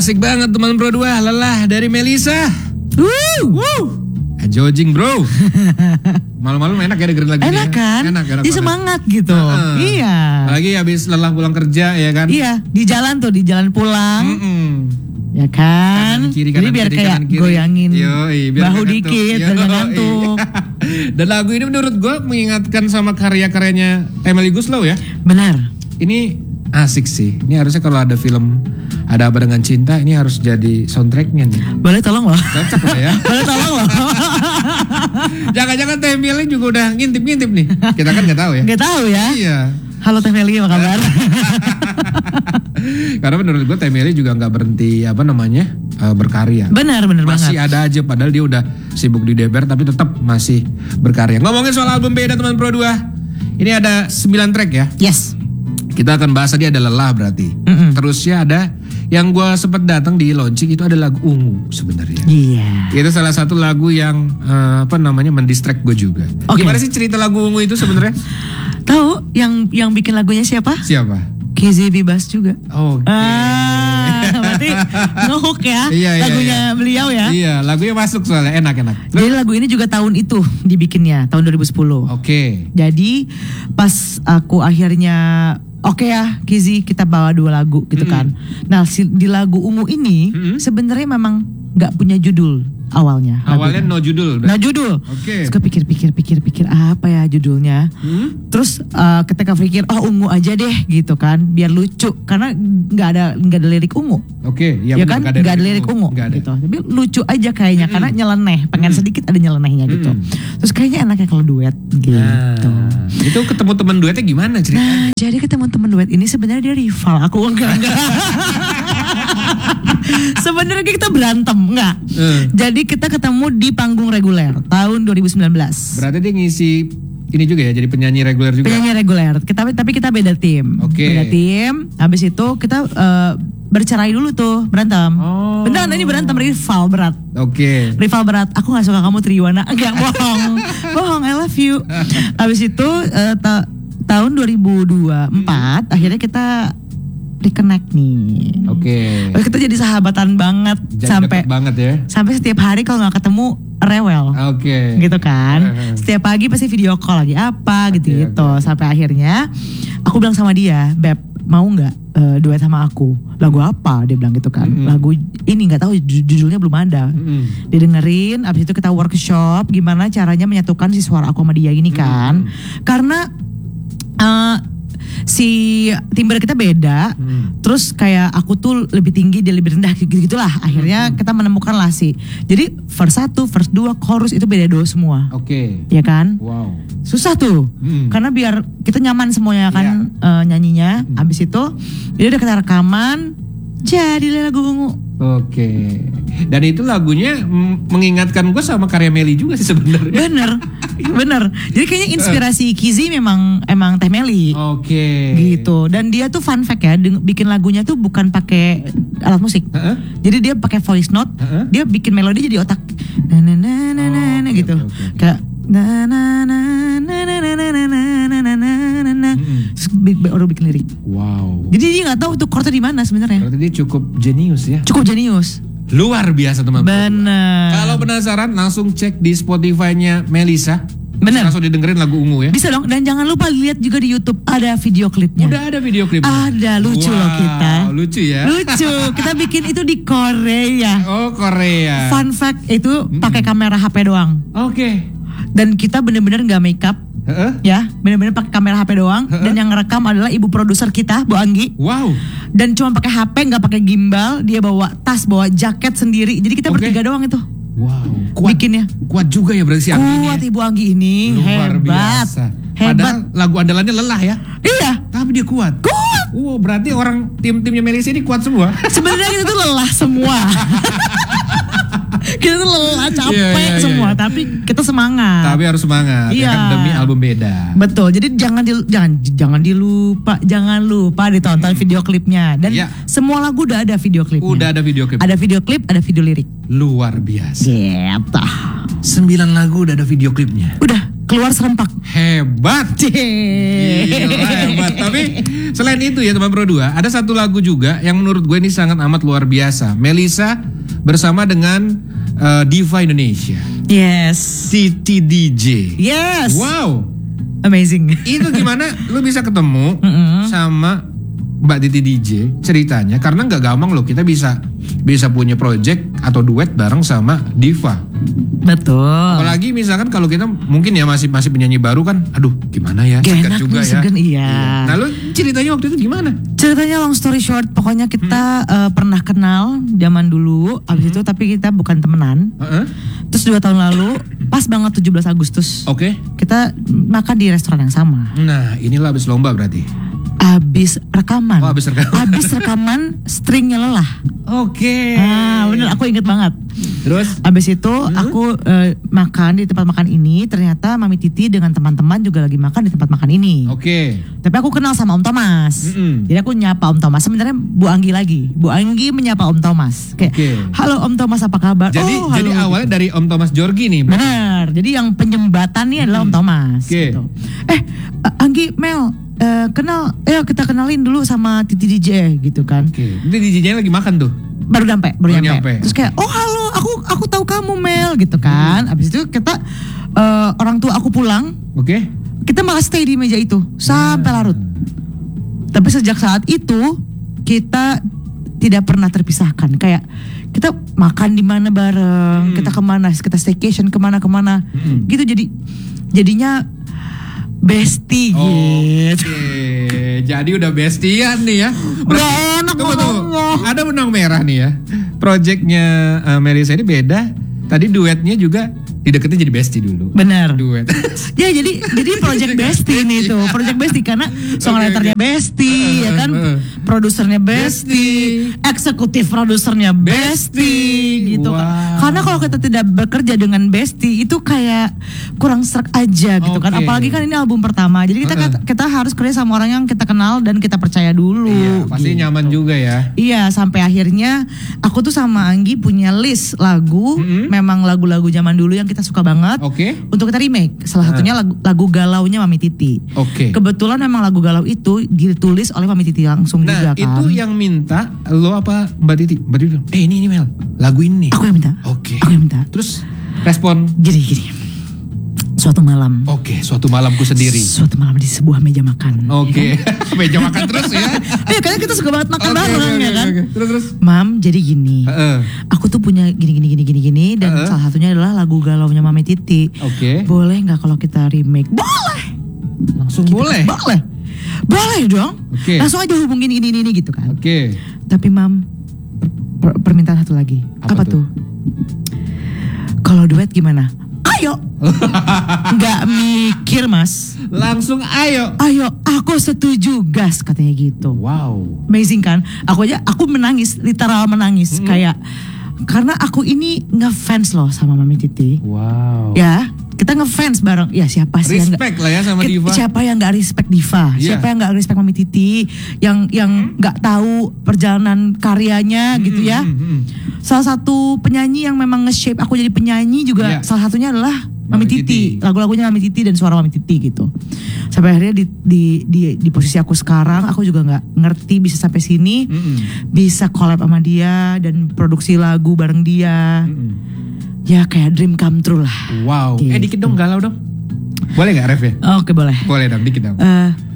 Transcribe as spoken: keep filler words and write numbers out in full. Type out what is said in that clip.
Asik banget teman Pro dua, lelah dari Melisa. Woo, woo. Jojing bro. Malam-malam enak ya dengerin lagu enak ini kan? ya. Enak kan? Jadi semangat gitu. Uh-uh. Iya. Lagi habis lelah pulang kerja ya kan? Iya, di jalan tuh, di jalan pulang. Mm-mm. Ya kan? Kanan, kiri, Jadi kanan, biar kiri, kayak kanan, kiri. goyangin Yoi, biar bahu gak ngantuk. dikit, biar gak ngantuk. Dan lagu ini menurut gue mengingatkan sama karya-karyanya Emily Guslow ya. Benar. Ini asik sih. Ini harusnya kalau ada film Ada Apa Dengan Cinta, ini harus jadi soundtracknya nih. Boleh tolong loh. Cocok lah ya. Boleh tolong loh. Jangan-jangan Teh Meli juga udah ngintip-ngintip nih. Kita kan gak tahu ya. Gak tahu ya. Iya. Halo Teh Meli, apa kabar? Karena menurut gue Teh Meli juga gak berhenti apa namanya uh, berkarya. Benar, benar Masih banget. ada aja padahal dia udah sibuk di D P R tapi tetap masih berkarya. Ngomongin soal album beda teman Pro dua. Ini ada sembilan track ya. Yes. Kita akan bahas tadi ada Lelah berarti. Mm-mm. Terusnya ada yang gue sempat datang di launching itu ada lagu Ungu sebenarnya. Iya. Itu salah satu lagu yang uh, apa namanya mendistract gue juga. Oke. Gimana sih cerita lagu Ungu itu sebenarnya? Tahu yang yang bikin lagunya siapa? Siapa? Kizzy Bibas juga. Oke. Ah, berarti ngehook ya Iya, iya, lagunya iya. beliau ya. Iya, lagunya masuk soalnya enak-enak. Jadi lagu ini juga tahun itu dibikinnya, tahun dua ribu sepuluh. Oke. Jadi pas aku akhirnya oke ya Kizzy kita bawa dua lagu gitu Mm-mm. kan. Nah si, di lagu Ungu ini Mm-mm. sebenarnya memang nggak punya judul awalnya. Awalnya lagunya. no judul. No judul. Oke. Terus gue pikir-pikir-pikir-pikir apa ya judulnya. Hmm? Terus uh, ketika pikir oh Ungu aja deh gitu kan biar lucu karena nggak ada nggak ada lirik Ungu. Oke, Ya, bener, kan gak nggak ada lirik Ungu Gak ada. gitu. Tapi lucu aja kayaknya Mm-mm. karena nyeleneh, pengen Mm-mm. sedikit ada nyelenehnya gitu. Mm-mm. Terus kayaknya enaknya kalau duet gitu. Nah, itu ketemu teman duetnya gimana ceritanya? Nah, jadi ketemu teman duet ini sebenarnya dia rival aku enggak enggak. Sebenarnya kita berantem enggak. Eh. Jadi kita ketemu di panggung reguler tahun dua ribu sembilan belas. Berarti dia ngisi ini juga ya, jadi penyanyi reguler juga. Penyanyi reguler. Kita tapi kita beda tim. Oke. Beda tim. Habis itu kita eh, bercerai dulu tuh, berantem. Oh. Beneran ini berantem rival berat. Oke. Rival berat. Aku gak suka kamu Triwana. Enggak bohong. Bohong, I love you. Habis itu eh, ta- tahun dua ribu dua puluh empat Hmm. akhirnya kita reconnect nih. Oke. Terus kita jadi sahabatan banget Jadi sampai deket banget ya. sampai setiap hari kalau nggak ketemu rewel. Oke. Gitu kan. Heeh. Setiap pagi pasti video call lagi apa Oke, gitu-gitu. oke, oke. Sampai akhirnya aku bilang sama dia, "Beb, mau nggak eh, duet sama aku?" Lagu apa? Dia bilang gitu kan. Mm-mm. Lagu ini nggak tahu ju- judulnya belum ada. Mm-mm. Didengerin, abis itu kita workshop gimana caranya menyatukan si suara aku sama dia ini kan. Karena eh, si timbre kita beda. Hmm. Terus kayak aku tuh lebih tinggi dia lebih rendah gitu-gitulah. Akhirnya kita menemukan lah sih. Jadi verse satu, verse dua, chorus itu beda dua semua. Oke. Ya kan? Wow. Susah tuh. Hmm. Karena biar kita nyaman semuanya kan eh, nyanyinya. Hmm. Abis itu dia udah kita rekaman. Jadilah lagu Ungu. Oke. Dan itu lagunya mm, mengingatkan gue sama karya Meli juga sih sebenarnya. Bener, bener. Jadi kayaknya inspirasi Kizzy memang emang Teh Meli. Oke. Gitu. Dan dia tuh fun fact ya, deng- bikin lagunya tuh bukan pakai alat musik. Heeh. Jadi dia pakai voice note, Heeh. dia bikin melodi jadi otak na na na na na Oh, na oke, gitu. oke, oke. Kayak na na na na na na na na na na na na. Mm-mm. Terus bi- baru bikin lirik. Wow. Jadi dia nggak tahu tuh chordnya di mana sebenarnya. Berarti dia cukup jenius ya. Cukup jenius. Luar biasa teman-teman. Bener. Kalau penasaran langsung cek di Spotify-nya Melisa. Bener. Langsung didengerin lagu Ungu ya. Bisa dong. Dan jangan lupa lihat juga di YouTube ada video klipnya. Udah ada video klipnya. Ada, lucu Wow, loh kita. Lucu ya. Lucu. Kita bikin itu di Korea. Oh Korea. Fun fact itu pakai kamera H P doang. Oke. Dan kita bener-bener nggak make up. Heeh. Ya, bener-bener pakai kamera H P doang. Heeh. Dan yang ngerekam adalah ibu produser kita, Bu Anggi. Wow. Dan cuma pakai H P, nggak pakai gimbal. Dia bawa tas, bawa jaket sendiri. Jadi kita Oke. bertiga doang itu Wow. Kuat. bikinnya. Kuat juga ya berarti si Anggi ini. Kuat ya. Ibu Anggi ini, Luar hebat, biasa. hebat. Padahal lagu andalannya lelah ya. Iya, Tapi dia kuat. kuat. Wow, berarti orang tim-timnya Melisa ini kuat semua. Sebenarnya kita tuh lelah semua. Kita tuh lelah, capek Iya, iya, iya, semua, iya. tapi kita semangat. Tapi harus semangat ya Iya. kan demi album beda. Betul. Jadi jangan di, jangan jangan dilupa, jangan lupa ditonton video klipnya. Dan Iya. semua lagu udah ada video klipnya. Udah ada video klip. Ada video klip, ada video lirik. Luar biasa. Gitu. Sembilan lagu udah ada video klipnya. Udah. keluar serempak. Hebat. Gila, hebat. Tapi selain itu ya teman Pro dua, ada satu lagu juga yang menurut gue ini sangat amat luar biasa. Melisa bersama dengan uh, Diva Indonesia. Yes. Titi D J. Yes. Wow. Amazing. Itu gimana lu bisa ketemu Mm-mm. sama Mbak Titi D J ceritanya? Karena nggak gampang loh kita bisa bisa punya project atau duet bareng sama Diva. Betul. Apalagi misalkan kalau kita mungkin ya masih masih penyanyi baru kan, aduh gimana ya, Gak segan enak juga nih, ya. segan, iya. Nah lu ceritanya waktu itu gimana? Ceritanya long story short, pokoknya kita eh, pernah kenal zaman dulu, abis itu tapi kita bukan temenan. Uh-uh. Terus dua tahun lalu, pas banget tujuh belas Agustus, Oke. kita makan di restoran yang sama. Nah inilah habis lomba berarti. Abis rekaman. Oh, habis rekaman. Abis rekaman, stringnya lelah. Oke. Ah, bener, aku inget banget. Terus? Abis itu aku eh, makan di tempat makan ini, ternyata Mami Titi dengan teman-teman juga lagi makan di tempat makan ini. Oke. Tapi aku kenal sama Om Thomas. Mm-mm. Jadi aku nyapa Om Thomas. Sebenarnya Bu Anggi lagi. Bu Anggi menyapa Om Thomas. Kayak, Oke. halo Om Thomas apa kabar? Jadi oh, jadi halo. awalnya dari Om Thomas Jorgi nih. Benar. Jadi yang penyembatan nih adalah Om Thomas. Oke. Gitu. Eh, uh, Anggi, Mel, uh, kenal, ayo kita kenalin dulu sama Titi D J gitu kan. Oke. Ini D J-nya lagi makan tuh. Baru nyampe, baru Baru nyampe. nyampe. Terus kayak, oh halo, aku aku tahu kamu Mel gitu kan. Abis itu kita uh, orang tua aku pulang, Oke. kita malah stay di meja itu sampai larut. Tapi sejak saat itu kita tidak pernah terpisahkan. Kayak kita makan di mana bareng, Hmm. kita kemana, kita staycation kemana kemana, Hmm. gitu jadi jadinya bestie gitu. Oke. Jadi udah bestian nih ya. Gak enak Tunggu, tunggu. ngomongnya. Ada benang merah nih ya. Projectnya uh, Melisa ini beda. Tadi duetnya juga dideketin jadi bestie dulu. Bener. Duet. Ya jadi jadi project bestie nih tuh, project bestie karena songwriternya bestie, ya kan, produsernya bestie, eksekutif produsernya bestie, gitu. Wow. Karena kalau kita tidak bekerja dengan bestie itu kayak kurang serak aja gitu kan. Oke. Apalagi kan ini album pertama, jadi kita Uh-uh. kita harus kerja sama orang yang kita kenal dan kita percaya dulu. Iya, pasti gitu. nyaman juga ya. Iya, sampai akhirnya aku tuh sama Anggi punya list lagu, Mm-hmm. memang lagu-lagu zaman dulu yang kita suka banget. Oke. Untuk kita remake, salah satunya lagu, lagu galaunya Mami Titi. Oke. Kebetulan memang lagu galau itu ditulis oleh Mami Titi langsung Nah juga kan. itu yang minta lo apa Mbak Titi? Mbak Titi bilang, eh ini ini Mel, lagu ini. Aku yang minta. Oke. Aku yang minta. Terus respon, Gini gini. Suatu malam. oke, suatu malamku sendiri. Suatu malam di sebuah meja makan. Oke, meja makan terus ya. Iya, karena kita suka banget makan Oke, bareng oke, ya oke, kan. oke. Terus terus. Mam, jadi gini. Heeh. Aku tuh punya gini gini gini gini gini dan Uh-uh. salah satunya adalah lagu galaunya Mami Titi. Oke. Boleh nggak kalau kita remake? Boleh. Langsung Gitu boleh. kan. Boleh. Boleh dong. Oke. Langsung aja hubungin ini ini ini gitu kan. Oke. Tapi Mam, per- permintaan satu lagi. Apa Apa, tuh? tuh? Kalau duet gimana? Ayo. Nggak mikir Mas. Langsung ayo. Ayo, aku setuju gas katanya gitu. Wow. Amazing kan? Aku aja aku menangis, literal menangis Mm-mm. kayak karena aku ini ngefans loh sama Mami Titi. Wow. Ya, kita ngefans bareng. Ya siapa sih yang nggak- Respect lah ya sama Ki- Diva. Siapa yang nggak respect Diva? Iya. Siapa yang nggak respect Mami Titi? Yang yang nggak tahu perjalanan karyanya gitu ya? Hmm, hmm, hmm. Salah satu penyanyi yang memang nge-shape aku jadi penyanyi juga Iya. salah satunya adalah Mami, Mami Titi. Titi. Lagu-lagunya Mami Titi dan suara Mami Titi gitu. Sampai akhirnya di di di, di posisi aku sekarang aku juga nggak ngerti bisa sampai sini, Mm-mm. bisa collab sama dia dan produksi lagu bareng dia. Mm-mm. Ya kayak dream come true lah. Wow. Eh Gitu. dikit dong galau dong. Boleh nggak Ref ya? Oke boleh. Boleh dong dikit dong. Eh,